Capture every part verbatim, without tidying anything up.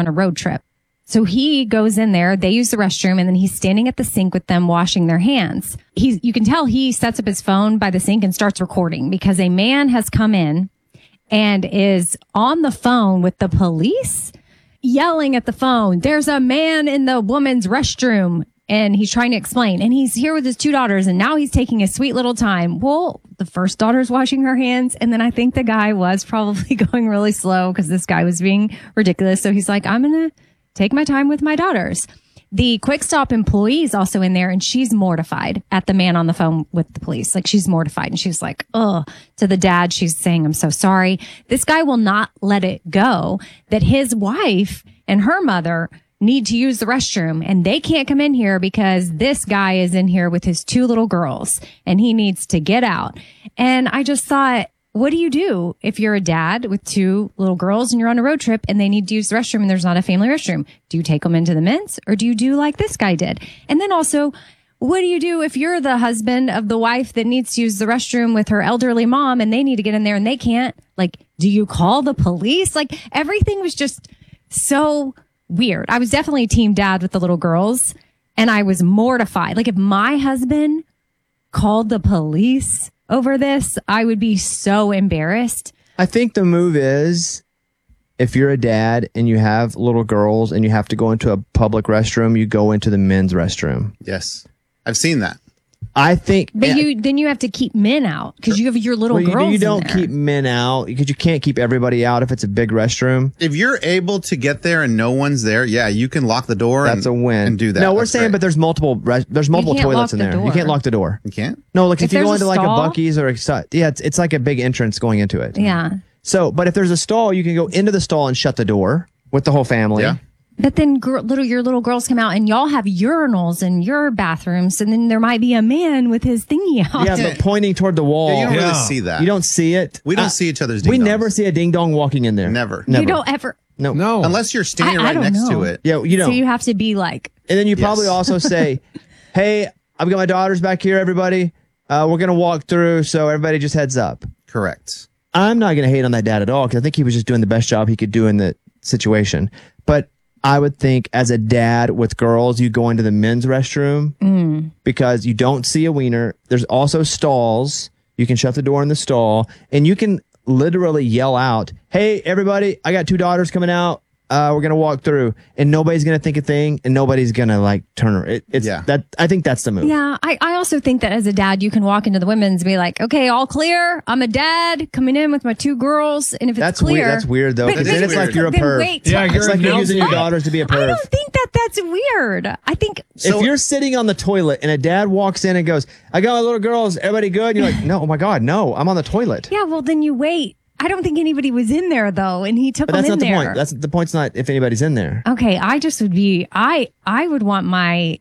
on a road trip. So he goes in there, they use the restroom, and then he's standing at the sink with them washing their hands. He's, you can tell he sets up his phone by the sink and starts recording because a man has come in and is on the phone with the police, yelling at the phone, there's a man in the woman's restroom. And he's trying to explain. And he's here with his two daughters. And now he's taking his sweet little time. Well, the first daughter's washing her hands. And then I think the guy was probably going really slow because this guy was being ridiculous. So he's like, I'm going to take my time with my daughters. The Quick Stop employee is also in there, and she's mortified at the man on the phone with the police. Like, she's mortified, and she's like, ugh. To the dad, she's saying, I'm so sorry. This guy will not let it go that his wife and her mother need to use the restroom, and they can't come in here because this guy is in here with his two little girls, and he needs to get out. And I just thought, what do you do if you're a dad with two little girls and you're on a road trip and they need to use the restroom and there's not a family restroom? Do you take them into the men's, or do you do like this guy did? And then also, what do you do if you're the husband of the wife that needs to use the restroom with her elderly mom and they need to get in there and they can't? Like, do you call the police? Like, everything was just so weird. I was definitely team dad with the little girls, and I was mortified. Like, if my husband called the police over this, I would be so embarrassed. I think the move is, if you're a dad and you have little girls and you have to go into a public restroom, you go into the men's restroom. Yes. I've seen that. I think, but you then you have to keep men out because you have your little well, girls. You, you don't in there. keep men out because you can't keep everybody out if it's a big restroom. If you're able to get there and no one's there, yeah, you can lock the door. That's and, a win. And do that. No, we're That's saying, great. but there's multiple. Res- there's multiple can't toilets lock in the there. door. You can't lock the door. You can't. No, like if, If you go there's into a like a stall? Buc-ee's or a, yeah, it's it's like a big entrance going into it. Yeah. So, but if there's a stall, you can go into the stall and shut the door with the whole family. Yeah. But then gr- little your little girls come out and y'all have urinals in your bathrooms, and then there might be a man with his thingy out. Yeah, but pointing toward the wall. Yeah, you don't Yeah. really see that. You don't see it. We don't Uh, see each other's ding We dongs. never see a ding dong walking in there. Never. Never. You don't ever. No. No. Unless you're standing I- I right don't next know. to it. Yeah, you don't. So you have to be like, and then you Yes. probably also say, "Hey, I've got my daughters back here. Everybody, uh, we're gonna walk through. So everybody, just heads up." Correct. I'm not gonna hate on that dad at all because I think he was just doing the best job he could do in the situation. But I would think as a dad with girls, you go into the men's restroom mm. because you don't see a wiener. There's also stalls. You can shut the door in the stall and you can literally yell out, "Hey, everybody, I got two daughters coming out. Uh, we're going to walk through," and nobody's going to think a thing and nobody's going to like turn her. It, it's Yeah. that. I think that's the move. yeah. I, I also think that as a dad, you can walk into the women's and be like, okay, all clear. I'm a dad coming in with my two girls. And if it's That's clear. weird. That's weird though. But- Because but then it's weird. like you're a then perv. wait Yeah, till- you're It's like you're using your announcing- daughters to be a I perv. don't think that that's weird. I think So- if you're sitting on the toilet and a dad walks in and goes, "I got my little girls, everybody good?" And you're like, "No, oh my God, no, I'm on the toilet." yeah, well, then you wait. I don't think anybody was in there though, and he took But them that's in not the there. point. That's the point's not if anybody's in there. Okay, I just would be I I would want my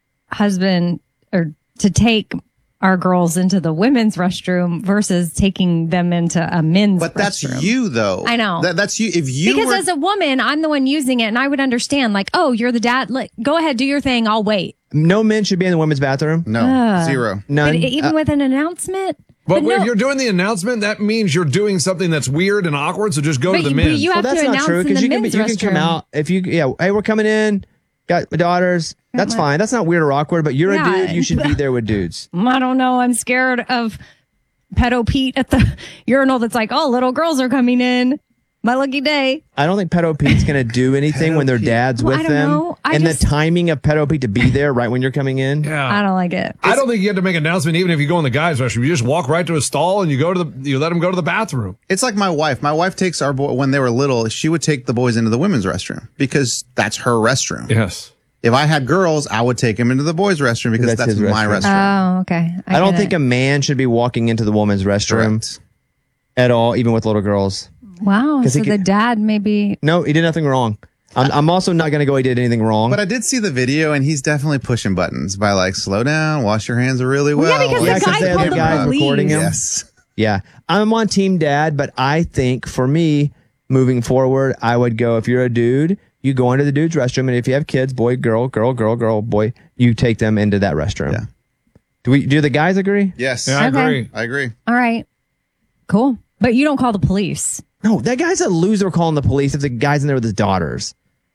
husband or to take our girls into the women's restroom versus taking them into a men's But that's restroom. you, though. I know. That, that's you. If you because were, as a woman, I'm the one using it, and I would understand. Like, oh, you're the dad. Like, go ahead, do your thing. I'll wait. No men should be in the women's bathroom. no, Ugh. zero. None. But even Uh, with an announcement. But, no- if you're doing the announcement, that means you're doing something that's weird and awkward. So just go But to the you- but men's. you well, have that's to not announce true in because the you can men's you can come restroom. out if you yeah. Hey, we're coming in. Got my daughters. That's my- fine. That's not weird or awkward. But you're Yeah. a dude. You should be there with dudes. I don't know. I'm scared of pedo Pete at the urinal. That's like, oh, little girls are coming in. My lucky day. I don't think Pedo Pete's gonna do anything when their dad's Well, I with don't them. know. I and just- the timing of Pedo Pete to be there right when you're coming in. yeah. I don't like it. I don't think you have to make an announcement even if you go in the guys' restroom. You just walk right to a stall and you go to the you let them go to the bathroom. It's like my wife. My wife takes our boy when they were little. She would take the boys into the women's restroom because that's her restroom. Yes. If I had girls, I would take them into the boys' restroom because That's that's, his my restroom. restroom. Oh, okay. I, don't get think it. a man should be walking into the woman's restroom Correct. at all, even with little girls. Wow. 'Cause So he the could- dad maybe. No, he did nothing wrong. I'm, I'm also not going to go he did anything wrong. But I did see the video, and he's definitely pushing buttons by like, slow down, wash your hands really well. yeah, because Yeah, the 'cause guy they have called the the guys police. recording him. Yes. Yeah, I'm on team dad, but I think for me, moving forward, I would go, if you're a dude, you go into the dude's restroom, and if you have kids, boy, girl, girl, girl, girl, boy, you take them into that restroom. Yeah. Do we? Do the guys agree? Yes. Yeah, I Okay. agree. I agree. All right. Cool. But you don't call the police. No, that guy's a loser calling the police if the guy's in there with his daughters.